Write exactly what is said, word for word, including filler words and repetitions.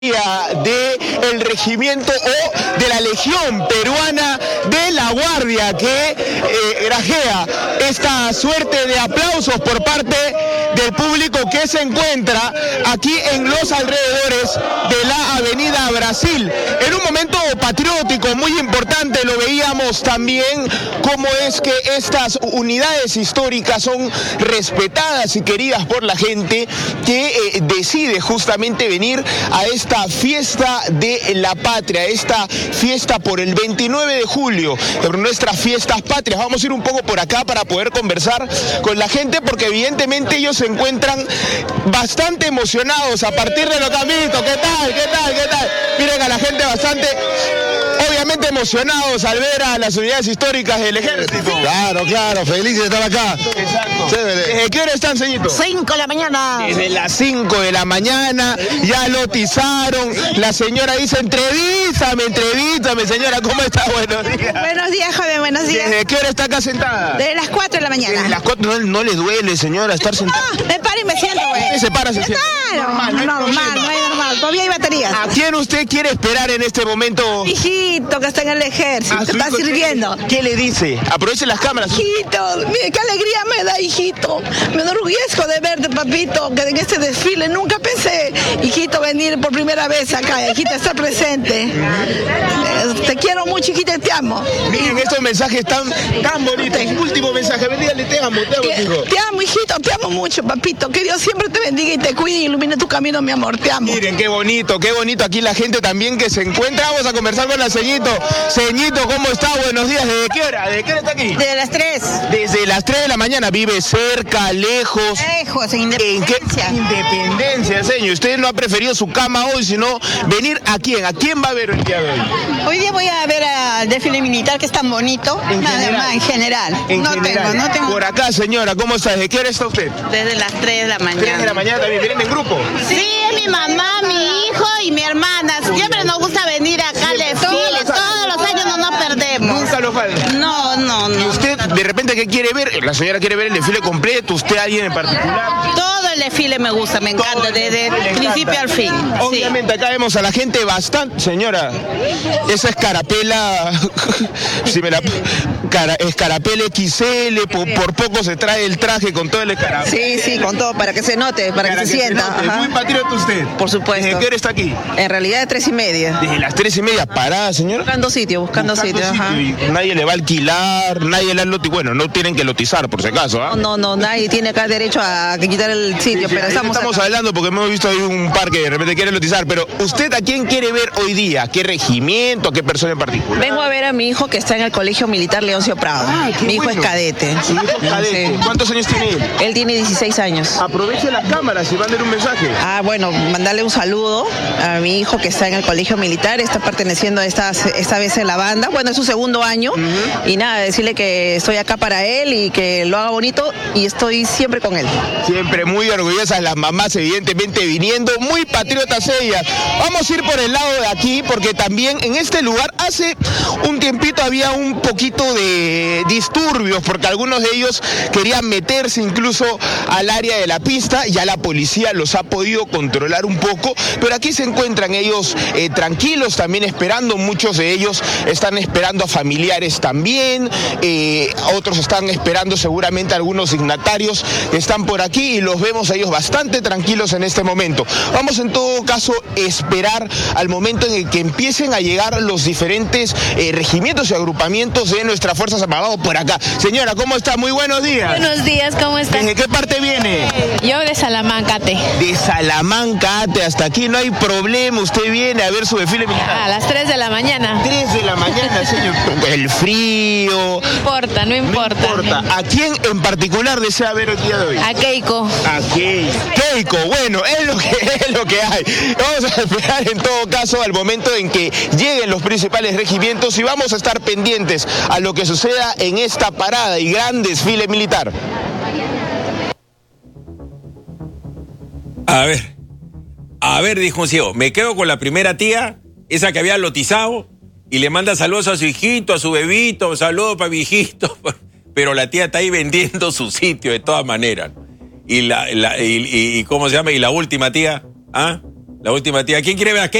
de el regimiento o de la Legión Peruana de la Guardia, que eh, granjea esta suerte de aplausos por parte del público que se encuentra aquí en los alrededores de la Avenida Brasil. En un momento patriótico muy importante, lo veíamos también cómo es que estas unidades históricas son respetadas y queridas por la gente que eh, decide justamente venir a esta fiesta de la patria, esta fiesta por el veintinueve de julio, nuestras fiestas patrias. Vamos a ir un poco por acá para poder conversar con la gente, porque evidentemente ellos se encuentran bastante emocionados a partir de lo que han visto. ¿Qué tal? ¿Qué tal? ¿Qué tal? Miren a la gente bastante, obviamente emocionados al ver a las unidades históricas del ejército. Claro, claro, felices de estar acá. Exacto. Chévere. ¿Desde qué hora están, señorito? cinco de la mañana. Desde las cinco de la mañana, ya lotizaron. La señora dice, entrevístame, entrevístame, señora, ¿cómo está? Buenos días. Buenos días, joven, buenos días. ¿Desde qué hora está acá sentada? Desde las cuatro de la mañana. Desde las cuatro, no, no le duele, señora, estar sentada. No, me paro y me siento, güey. Se para, se sienta. Claro, normal, no, normal, no hay normal. Todavía hay baterías. ¿A quién usted quiere esperar en este momento? Hijito que está en el ejército, ¿A su está hijo? sirviendo. ¿Qué le dice? Aproveche las cámaras. Hijito, mire qué alegría me da, hijito. Me enorgullezco de verte, papito, que en este desfile nunca pensé, hijito, venir por primera vez acá, hijita, estar presente. Eh, Te quiero mucho, hijita, te amo. Miren estos mensajes tan, tan bonitos. Último mensaje, dígale, te amo, te amo, Te, hijo. te amo, hijito, te amo mucho, papito. Que Dios siempre te bendiga y te cuide y ilumine tu camino, mi amor. Te amo. Miren, qué bonito, qué bonito aquí la gente también que se encuentra. Vamos a conversar con la ceñito. Ceñito, ¿cómo está? Buenos días. ¿Desde qué hora? ¿Desde qué hora está aquí? Desde las tres. Desde las tres de la mañana. ¿Vive cerca, lejos? Lejos, en ¿En qué? Independencia. Independencia, señor. Usted no ha preferido su cama hoy, sino venir a quién. ¿A quién va a ver el día de hoy? Hoy día voy a ver al desfile militar que es tan bonito. En Nada general. más, en general. En no general. tengo, no tengo. Por acá, señora, ¿cómo está? ¿Desde qué hora está usted? Desde las tres de la tres de la mañana. mañana también. ¿Vienen en grupo? Sí, es mi mamá, mi hijo y mi hermana. Siempre nos gusta venir acá al desfile. Todos los años no nos perdemos. Nunca lo falta. No, no, ¿Y no. usted, de repente, qué quiere ver? La señora quiere ver el desfile completo. ¿Usted, alguien en particular? Todo el desfile me gusta, me Todo encanta, el desde desfile le el principio encanta. al fin. Sí. Obviamente acá vemos a la gente bastante... Señora, esa escarapela... si me la... Cara, escarapela X L, por, por poco se trae el traje con todo el escarapela. Sí, sí, con todo, para que se note, para, que se sienta. note. Ajá. Muy patriota usted. Por supuesto. ¿Desde qué hora está aquí? En realidad de tres y media. Desde las tres y media, parada, señora. Buscando sitio, buscando, sitio. Ajá. Y nadie le va a alquilar, nadie le ha lotizado. Bueno, no tienen que lotizar, por si acaso, ¿ah? No, no, nadie tiene acá derecho a quitar el sitio, Sí, pero ahí estamos, estamos acá. hablando porque hemos visto ahí un parque que de repente quiere lotizar, pero ¿usted a quién quiere ver hoy día? ¿Qué regimiento? ¿A qué persona en particular? Vengo a ver a mi hijo que está en el Colegio Militar Leoncio Prado. Ah, qué Mi hijo bueno. es cadete. Su hijo es cadete. Sí. ¿Cuántos años tiene él? Él tiene dieciséis años. Aproveche las cámaras y manden un mensaje. Ah, bueno, mandarle un saludo a mi hijo que está en el Colegio Militar, está perteneciendo esta, esta vez en la banda, bueno, es su segundo año, uh-huh. Y nada, decirle que estoy acá para él y que lo haga bonito y estoy siempre con él. Siempre muy orgullosas las mamás, evidentemente viniendo, muy patriotas ellas. Vamos a ir por el lado de aquí porque también en este lugar hace un tiempito había un poquito de disturbios porque algunos de ellos querían meterse incluso al área de la pista. Ya la policía los ha podido controlar un poco, pero aquí se encuentran ellos eh, tranquilos, también esperando. Muchos de ellos están esperando a familiares también, eh, otros están esperando seguramente a algunos signatarios que están por aquí y los vemos a ellos bastante tranquilos en este momento. Vamos en todo caso a esperar al momento en el que empiecen a llegar los diferentes eh, regimientos y agrupamientos de nuestras Fuerzas Armadas por acá. Señora, ¿cómo está? Muy buenos días. Buenos días, ¿cómo estás? ¿Desde qué parte viene? Yo de Salamanca, te. De Salamanca Ate, hasta aquí no hay problema. Usted viene a ver su desfile militar. A las tres de la mañana. tres de la mañana, señor. El frío. No importa, no importa. No importa. ¿A quién en particular desea ver el día de hoy? A Keiko. A Keiko. Keiko, bueno, es lo que es lo que hay. Vamos a esperar en todo caso al momento en que lleguen los principales regimientos y vamos a estar pendientes a lo que suceda en esta parada y gran desfile militar. A ver, a ver, dijo un ciego, me quedo con la primera tía, esa que había lotizado, y le manda saludos a su hijito, a su bebito, saludos para mi hijito, pero la tía está ahí vendiendo su sitio de todas maneras. Y la, la y, y, y ¿cómo se llama? Y la última tía, ¿ah? La última tía. ¿Quién quiere ver a